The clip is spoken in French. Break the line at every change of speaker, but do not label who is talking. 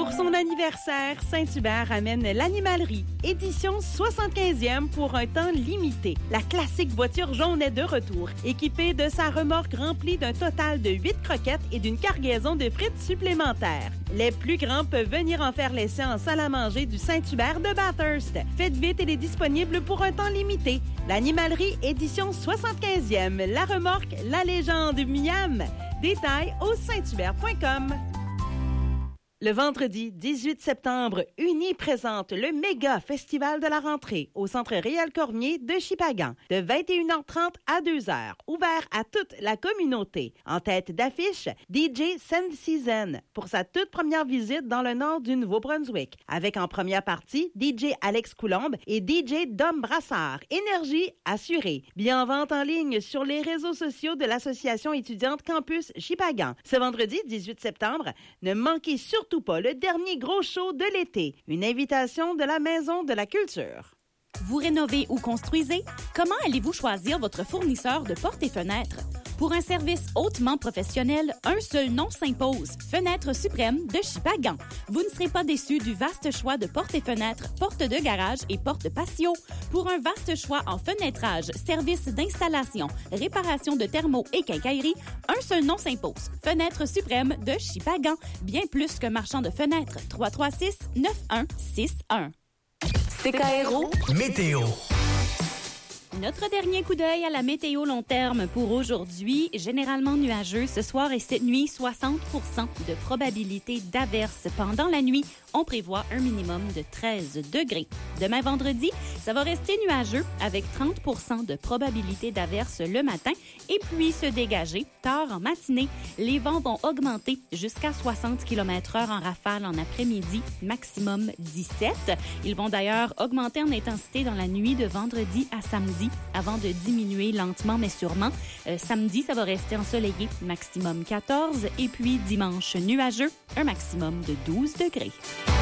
Pour son anniversaire, Saint-Hubert amène l'Animalerie, édition 75e pour un temps limité. La classique voiture jaune est de retour, équipée de sa remorque remplie d'un total de 8 croquettes et d'une cargaison de frites supplémentaires. Les plus grands peuvent venir en faire l'essai en salle à manger du Saint-Hubert de Bathurst. Faites vite, elle est disponible pour un temps limité. L'Animalerie, édition 75e. La remorque, la légende Miam. Détails au sainthubert.com. Le vendredi 18 septembre, Uni présente le méga festival de la rentrée au Centre Réal Cormier de Shippagan, de 21h30 à 2h, ouvert à toute la communauté. En tête d'affiche, DJ Sand Season pour sa toute première visite dans le nord du Nouveau-Brunswick, avec en première partie DJ Alex Coulombe et DJ Dom Brassard. Énergie assurée. Bien en vente en ligne sur les réseaux sociaux de l'Association étudiante Campus Shippagan. Ce vendredi 18 septembre, ne manquez surtout pas le dernier gros show de l'été. Une invitation de la Maison de la Culture.
Vous rénovez ou construisez? Comment allez-vous choisir votre fournisseur de portes et fenêtres? Pour un service hautement professionnel, un seul nom s'impose. Fenêtres Suprême de Shippagan. Vous ne serez pas déçus du vaste choix de portes et fenêtres, portes de garage et portes patio. Pour un vaste choix en fenêtrage, services d'installation, réparation de thermos et quincaillerie, un seul nom s'impose. Fenêtres Suprême de Shippagan. Bien plus qu'un marchand de fenêtres. 336-9161.
CKRO Météo.
Notre dernier coup d'œil à la météo long terme pour aujourd'hui. Généralement nuageux ce soir et cette nuit, 60% de probabilité d'averse. Pendant la nuit, on prévoit un minimum de 13 degrés. Demain vendredi, ça va rester nuageux avec 30% de probabilité d'averse le matin et puis se dégager tard en matinée. Les vents vont augmenter jusqu'à 60 km/h en rafale en après-midi, maximum 17. Ils vont d'ailleurs augmenter en intensité dans la nuit de vendredi à samedi avant de diminuer lentement mais sûrement. Samedi, ça va rester ensoleillé, maximum 14 et puis dimanche nuageux, un maximum de 12 degrés.